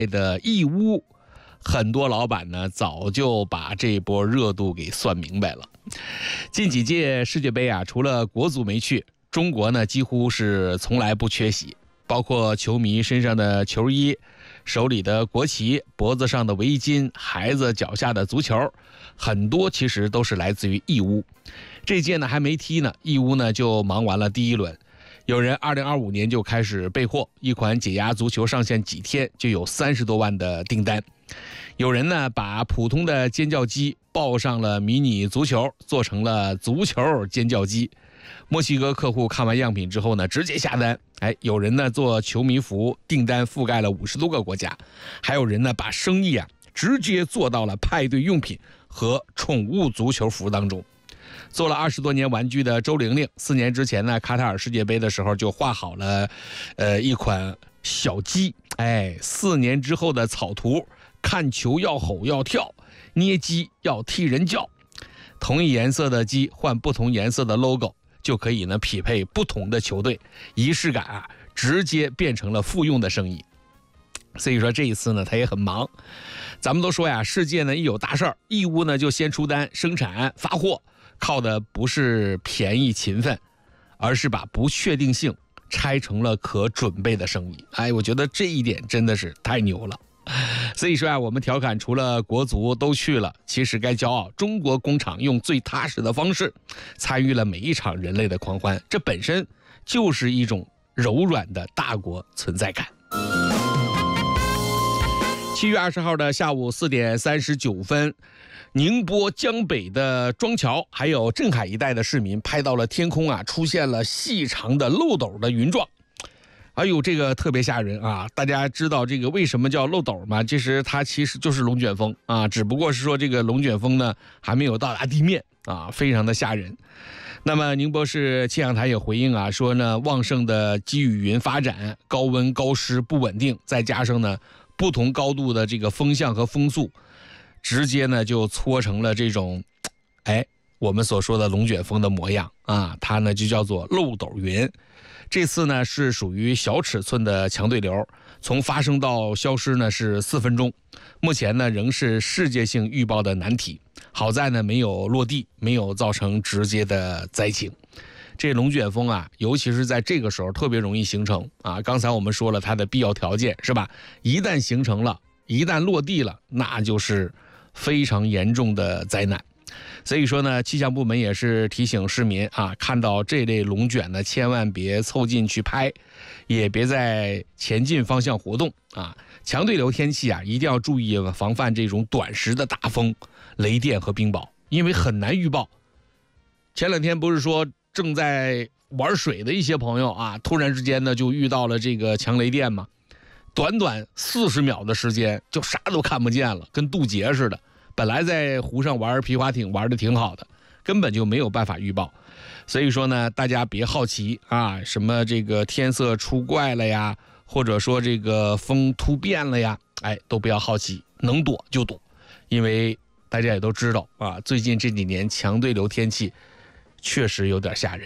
的义乌，很多老板呢早就把这波热度给算明白了。近几届世界杯啊，除了国足没去，中国呢几乎是从来不缺席，包括球迷身上的球衣、手里的国旗、脖子上的围巾、孩子脚下的足球，很多其实都是来自于义乌。这届呢还没踢呢，义乌呢就忙完了第一轮。有人2025年就开始备货，一款解压足球上线几天就有30多万的订单。有人呢把普通的尖叫机抱上了迷你足球，做成了足球尖叫机。墨西哥客户看完样品之后呢，直接下单。有人呢做球迷服，订单覆盖了50多个国家。还有人呢把生意直接做到了派对用品和宠物足球服当中。做了20多年玩具的周玲玲，4年之前呢，卡塔尔世界杯的时候就画好了，一款小鸡。4年之后的草图，看球要吼要跳，捏鸡要替人叫。同一颜色的鸡换不同颜色的 logo， 就可以呢匹配不同的球队，仪式感直接变成了复用的生意。所以说这一次呢，他也很忙。咱们都说呀，世界呢一有大事儿，义乌呢就先出单生产发货。靠的不是便宜勤奋，而是把不确定性拆成了可准备的生意。我觉得这一点真的是太牛了。所以说我们调侃除了国足都去了，其实该骄傲，中国工厂用最踏实的方式参与了每一场人类的狂欢，这本身就是一种柔软的大国存在感。7月20号的下午4点39分，宁波江北的庄桥还有镇海一带的市民拍到了天空出现了细长的漏斗的云状。这个特别吓人大家知道这个为什么叫漏斗吗？它其实就是龙卷风只不过是说这个龙卷风呢还没有到达地面非常的吓人。那么宁波市气象台也回应说呢，旺盛的积雨云发展，高温高湿不稳定，再加上呢不同高度的这个风向和风速，直接呢就搓成了这种我们所说的龙卷风的模样它呢就叫做漏斗云。这次呢是属于小尺寸的强对流，从发生到消失呢是4分钟，目前呢仍是世界性预报的难题。好在呢没有落地，没有造成直接的灾情。这龙卷风尤其是在这个时候特别容易形成刚才我们说了它的必要条件是吧？一旦形成了，一旦落地了，那就是非常严重的灾难。所以说呢，气象部门也是提醒市民看到这类龙卷呢，千万别凑近去拍，也别在前进方向活动强对流天气一定要注意防范这种短时的大风、雷电和冰雹，因为很难预报。前2天不是说正在玩水的一些朋友突然之间呢就遇到了这个强雷电嘛，短短40秒的时间就啥都看不见了，跟渡劫似的。本来在湖上玩皮划艇玩的挺好的，根本就没有办法预报。所以说呢，大家别好奇什么这个天色出怪了呀，或者说这个风突变了呀，都不要好奇，能躲就躲。因为大家也都知道最近这几年强对流天气确实有点吓人。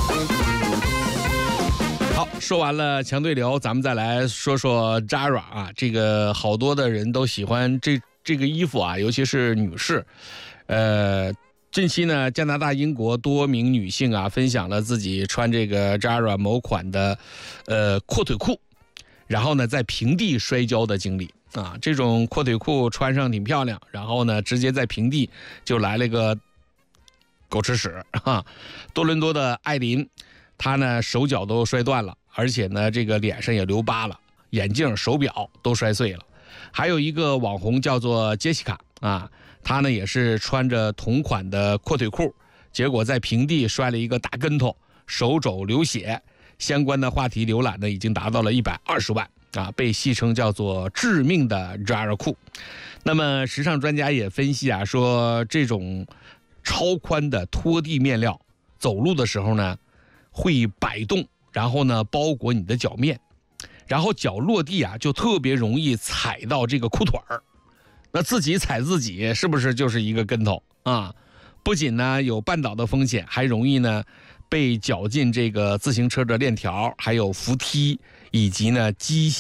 好，说完了强对流，咱们再来说说 Zara 这个好多的人都喜欢这个衣服尤其是女士。近期呢，加拿大、英国多名女性分享了自己穿这个 Zara 某款的阔腿裤，然后呢在平地摔跤的经历这种阔腿裤穿上挺漂亮，然后呢直接在平地就来了个狗吃屎多伦多的艾琳，她呢手脚都摔断了，而且呢这个脸上也留疤了，眼镜、手表都摔碎了。还有一个网红叫做杰西卡她呢也是穿着同款的阔腿裤，结果在平地摔了一个大跟头，手肘流血。相关的话题浏览呢已经达到了120万被戏称叫做致命的 Zara 裤。那么时尚专家也分析说这种超宽的拖地面料走路的时候呢会摆动，然后呢包裹你的脚面，然后脚落地就特别容易踩到这个裤腿儿，那自己踩自己是不是就是一个跟头不仅呢有绊倒的风险，还容易呢被绞进这个自行车的链条，还有扶梯以及呢机械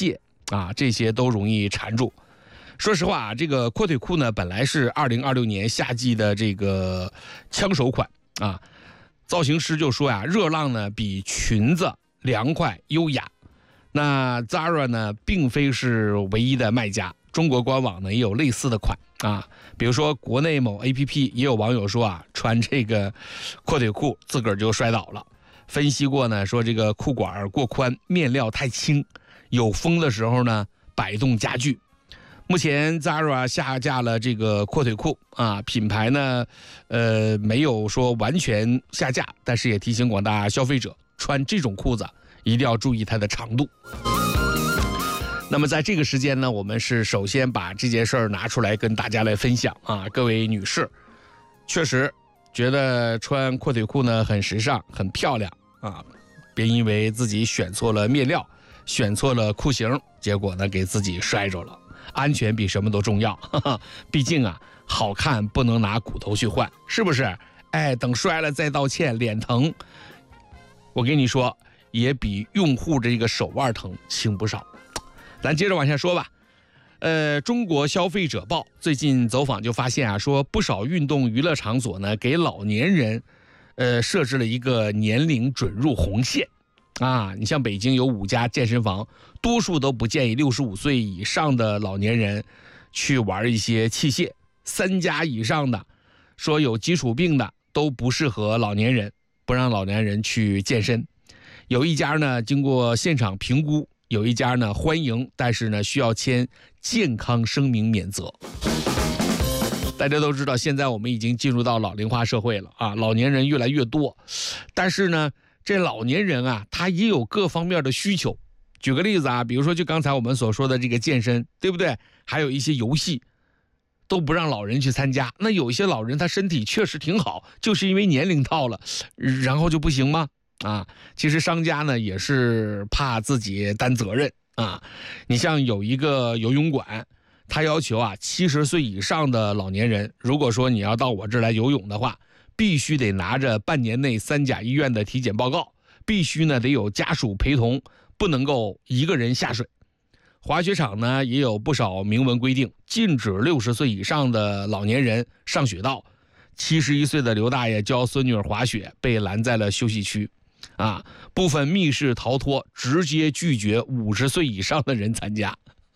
啊，这些都容易缠住。说实话，这个阔腿裤呢，本来是2026年夏季的这个枪手款啊。造型师就说呀，热浪呢比裙子凉快优雅。那 Zara 呢，并非是唯一的卖家，中国官网呢也有类似的款啊。比如说国内某 APP 也有网友说啊，穿这个阔腿裤自个儿就摔倒了。分析过呢，说这个裤管过宽，面料太轻，有风的时候呢摆动加剧。目前 Zara 下架了这个阔腿裤啊，品牌呢，没有说完全下架，但是也提醒广大消费者，穿这种裤子一定要注意它的长度。那么在这个时间呢，我们是首先把这件事儿拿出来跟大家来分享啊，各位女士，确实觉得穿阔腿裤呢很时尚、很漂亮啊，别因为自己选错了面料、选错了裤型，结果呢给自己摔着了。安全比什么都重要，毕竟啊，好看不能拿骨头去换，是不是？哎，等摔了再道歉，脸疼，我跟你说，也比用户这个手腕疼轻不少。咱接着往下说吧。中国消费者报最近走访就发现啊，说不少运动娱乐场所呢，给老年人，设置了一个年龄准入红线。啊，你像北京有5家健身房，多数都不建议65岁以上的老年人去玩一些器械，3家以上的说有基础病的都不适合老年人，不让老年人去健身。有一家呢经过现场评估，有一家呢欢迎，但是呢需要签健康声明免责。大家都知道，现在我们已经进入到老龄化社会了啊，老年人越来越多，但是呢这老年人啊，他也有各方面的需求。举个例子啊，比如说就刚才我们所说的这个健身，对不对？还有一些游戏都不让老人去参加。那有一些老人他身体确实挺好，就是因为年龄到了，然后就不行吗？啊，其实商家呢也是怕自己担责任啊。你像有一个游泳馆，他要求啊70岁以上的老年人，如果说你要到我这儿来游泳的话，必须得拿着半年内3甲医院的体检报告，必须呢得有家属陪同，不能够一个人下水。滑雪场呢也有不少明文规定，禁止60岁以上的老年人上雪道。71岁的刘大爷教孙女儿滑雪，被拦在了休息区。啊，部分密室逃脱直接拒绝50岁以上的人参加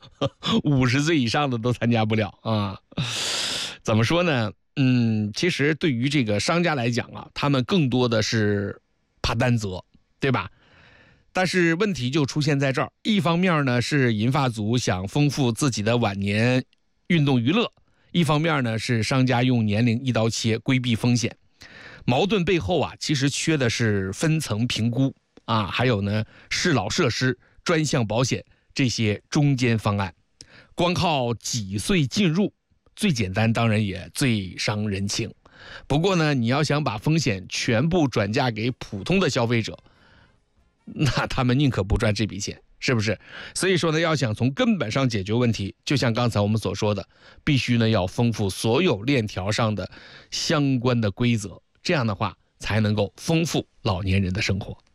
，50岁以上的都参加不了啊。怎么说呢？其实对于这个商家来讲啊，他们更多的是怕担责，对吧？但是问题就出现在这儿，一方面呢是银发族想丰富自己的晚年运动娱乐，一方面呢是商家用年龄一刀切，规避风险。矛盾背后啊，其实缺的是分层评估啊，还有呢适老设施、专项保险这些中间方案。光靠几岁进入最简单，当然也最伤人情。不过呢，你要想把风险全部转嫁给普通的消费者，那他们宁可不赚这笔钱，是不是？所以说呢，要想从根本上解决问题，就像刚才我们所说的，必须呢要丰富所有链条上的相关的规则，这样的话才能够丰富老年人的生活。